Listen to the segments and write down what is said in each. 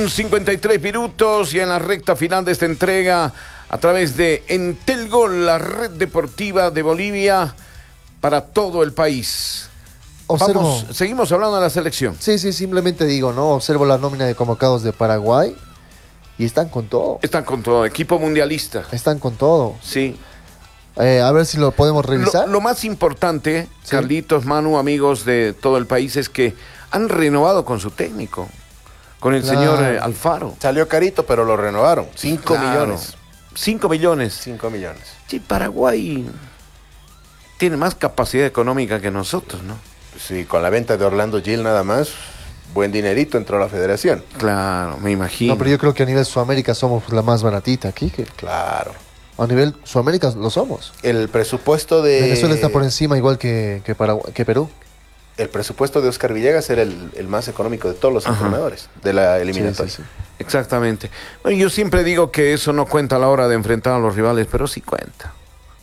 53 minutos y en la recta final de esta entrega a través de Entel Gol, la red deportiva de Bolivia para todo el país. Seguimos hablando de la selección. Sí, simplemente digo, ¿no? Observo la nómina de convocados de Paraguay y están con todo. Están con todo, equipo mundialista. Están con todo. Sí. A ver si lo podemos revisar. Lo más importante, sí. Carlitos, Manu, amigos de todo el país, es que han renovado con su técnico, con el señor Alfaro. Salió carito, pero lo renovaron. 5 millones. 5 millones. 5 millones. Sí, Paraguay tiene más capacidad económica que nosotros, ¿no? Sí, con la venta de Orlando Gil nada más, buen dinerito entró a la federación. Claro, me imagino. No, pero yo creo que a nivel Sudamérica somos la más baratita aquí. Claro. A nivel Sudamérica lo somos. El presupuesto de... Venezuela está por encima igual que Perú. El presupuesto de Oscar Villegas era el más económico de todos los entrenadores de la eliminatoria. Sí. Exactamente. Bueno, yo siempre digo que eso no cuenta a la hora de enfrentar a los rivales, pero sí cuenta.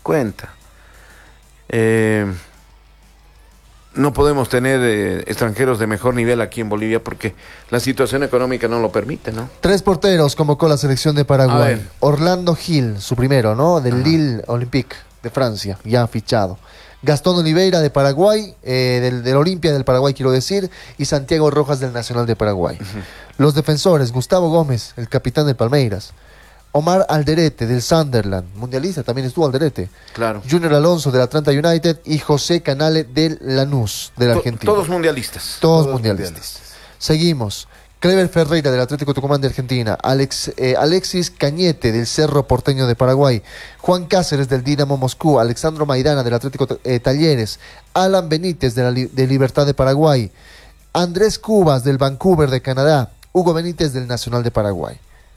No podemos tener extranjeros de mejor nivel aquí en Bolivia porque la situación económica no lo permite, ¿no? 3 porteros convocó la selección de Paraguay. Orlando Gil, su primero, ¿no? Del Lille Olympique de Francia, ya fichado. Gastón Oliveira de Paraguay, del Olimpia del Paraguay quiero decir, y Santiago Rojas del Nacional de Paraguay. Los defensores, Gustavo Gómez, el capitán del Palmeiras. Omar Alderete del Sunderland, mundialista, también estuvo Alderete. Claro. Junior Alonso del Atlanta United y José Canale del Lanús, de la Argentina. Todos mundialistas. Todos mundialistas. Seguimos. Clever Ferreira del Atlético Tucumán de Argentina, Alexis Cañete del Cerro Porteño de Paraguay, Juan Cáceres del Dinamo Moscú, Alexandro Maidana del Atlético Talleres, Alan Benítez de Libertad de Paraguay, Andrés Cubas del Vancouver de Canadá, Hugo Benítez del Nacional de Paraguay.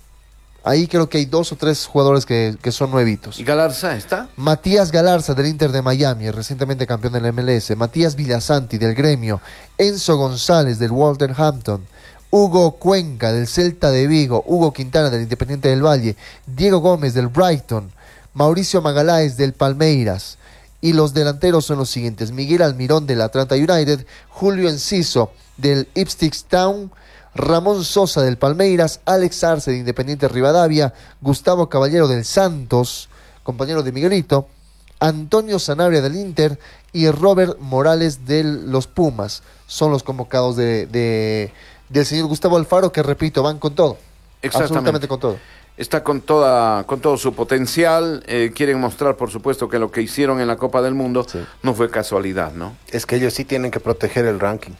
Ahí creo que hay 2 o 3 jugadores que son nuevitos. ¿Y Galarza está? Matías Galarza del Inter de Miami, recientemente campeón del MLS, Matías Villasanti del Gremio, Enzo González del Wolverhampton, Hugo Cuenca del Celta de Vigo, Hugo Quintana del Independiente del Valle, Diego Gómez del Brighton, Mauricio Magaláes del Palmeiras. Y los delanteros son los siguientes: Miguel Almirón del Atlanta United, Julio Enciso del Ipswich Town, Ramón Sosa del Palmeiras, Alex Arce de Independiente Rivadavia, Gustavo Caballero del Santos, compañero de Miguelito, Antonio Sanabria del Inter y Robert Morales de los Pumas. Son los convocados del señor Gustavo Alfaro, que repito, van con todo. Absolutamente con todo. Está con todo su potencial. Quieren mostrar, por supuesto, que lo que hicieron en la Copa del Mundo no fue casualidad, ¿no? Es que ellos sí tienen que proteger el ranking.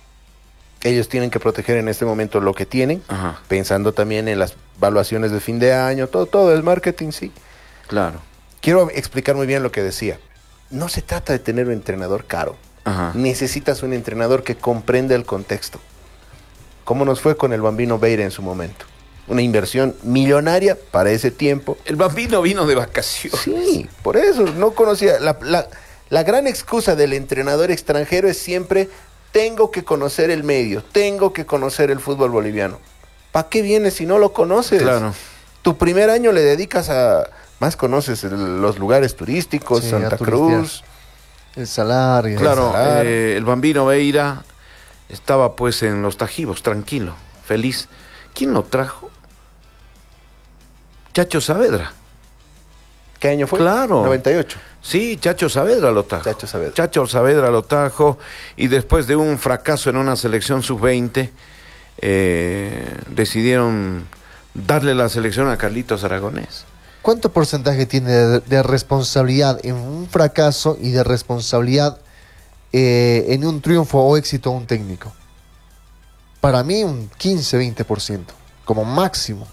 Ellos tienen que proteger en este momento lo que tienen, pensando también en las evaluaciones de fin de año, todo el marketing, sí. Claro. Quiero explicar muy bien lo que decía. No se trata de tener un entrenador caro. Necesitas un entrenador que comprenda el contexto. ¿Cómo nos fue con el Bambino Veira en su momento? Una inversión millonaria para ese tiempo. El Bambino vino de vacaciones. Sí, por eso no conocía. La gran excusa del entrenador extranjero es siempre: tengo que conocer el medio, tengo que conocer el fútbol boliviano. ¿Para qué vienes si no lo conoces? Claro. Tu primer año le dedicas a... Más conoces los lugares turísticos, Santa Cruz. El Salar. Claro, el Bambino Veira estaba pues en los Tajivos, tranquilo, feliz. ¿Quién lo trajo? Chacho Saavedra. ¿Qué año fue? Claro. 98. Sí, Chacho Saavedra lo trajo. Chacho Saavedra lo trajo y después de un fracaso en una selección sub-20 decidieron darle la selección a Carlitos Aragonés. ¿Cuánto porcentaje tiene de responsabilidad en un fracaso y de responsabilidad en un triunfo o éxito de un técnico? Para mí un 15-20%, como máximo.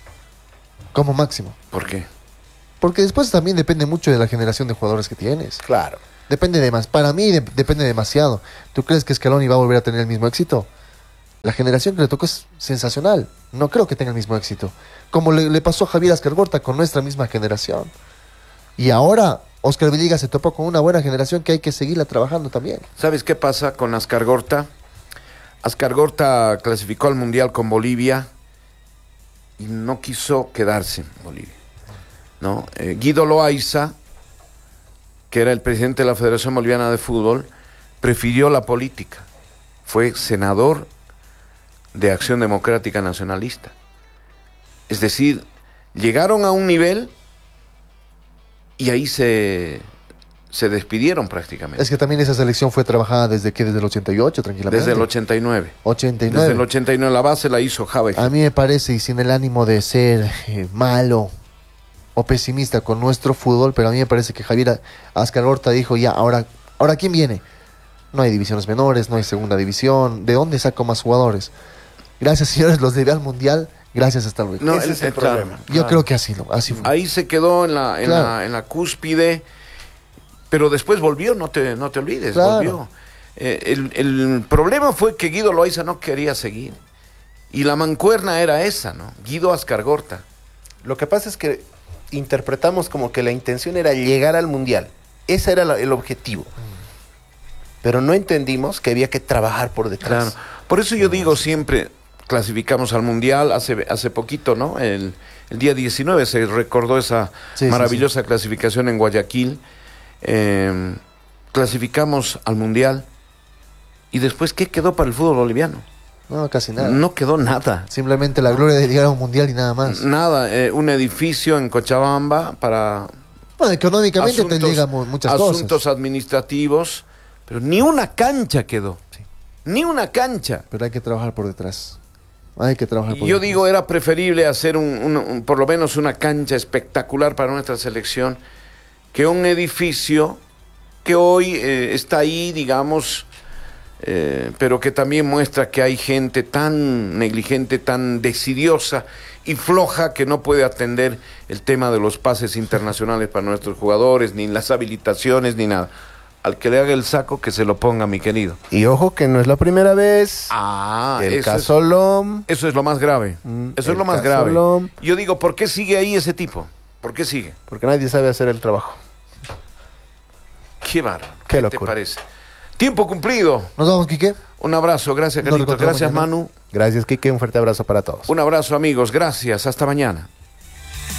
¿Por qué? Porque después también depende mucho de la generación de jugadores que tienes. Claro. Depende de más. Para mí depende demasiado. ¿Tú crees que Scaloni va a volver a tener el mismo éxito? La generación que le tocó es sensacional. No creo que tenga el mismo éxito. Como le pasó a Javier Ascargorta con nuestra misma generación. Y ahora Oscar Villegas se topó con una buena generación que hay que seguirla trabajando también. ¿Sabes qué pasa con Ascargorta? Ascargorta clasificó al Mundial con Bolivia y no quiso quedarse en Bolivia, ¿no? Guido Loaiza, que era el presidente de la Federación Boliviana de Fútbol, prefirió la política. Fue senador de Acción Democrática Nacionalista. Es decir, llegaron a un nivel y ahí se despidieron prácticamente. Es que también esa selección fue trabajada desde el 88, tranquilamente. Desde el 89. 89. Desde el 89 la base la hizo Javi. A mí me parece, y sin el ánimo de ser malo o pesimista con nuestro fútbol, pero a mí me parece que Javier Ascargorta dijo, ya, ahora ¿quién viene? No hay divisiones menores, no hay segunda división. ¿De dónde saco más jugadores? Gracias, señores, los llevé al Mundial. Gracias, hasta luego. No, ese es el problema. Yo creo que así fue. Ahí se quedó en la cúspide, pero después volvió, no te olvides, Claro. volvió. El problema fue que Guido Loaiza no quería seguir. Y la mancuerna era esa, ¿no? Guido Ascargorta. Lo que pasa es que interpretamos como que la intención era llegar al Mundial. Ese era el objetivo. Pero no entendimos que había que trabajar por detrás. Claro. Por eso yo digo siempre, clasificamos al Mundial hace poquito, ¿no? El día 19 se recordó esa maravillosa clasificación en Guayaquil. Clasificamos al Mundial. ¿Y después qué quedó para el fútbol boliviano? No, casi nada. No quedó nada. Simplemente la gloria de llegar a un Mundial y nada más. Nada, un edificio en Cochabamba para... Bueno, económicamente te llega muchas cosas. Asuntos administrativos, pero ni una cancha quedó. Sí. Ni una cancha. Pero hay que trabajar por detrás. Hay que trabajar por Yo detrás. digo, era preferible hacer por lo menos una cancha espectacular para nuestra selección que un edificio que hoy está ahí, digamos, pero que también muestra que hay gente tan negligente, tan desidiosa y floja que no puede atender el tema de los pases internacionales para nuestros jugadores, ni las habilitaciones, ni nada. Al que le haga el saco, que se lo ponga, mi querido. Y ojo que no es la primera vez. El caso LOM. Eso es lo más grave. Eso es lo más grave. LOM. Yo digo, ¿por qué sigue ahí ese tipo? ¿Por qué sigue? Porque nadie sabe hacer el trabajo. Qué bárbaro. Qué ¿Qué locura. te parece? Tiempo cumplido. Nos vamos, Quique. Un abrazo. Gracias, Nos Carlitos. encontramos Gracias, mañana. Manu. Gracias, Quique. Un fuerte abrazo para todos. Un abrazo, amigos. Gracias. Hasta mañana.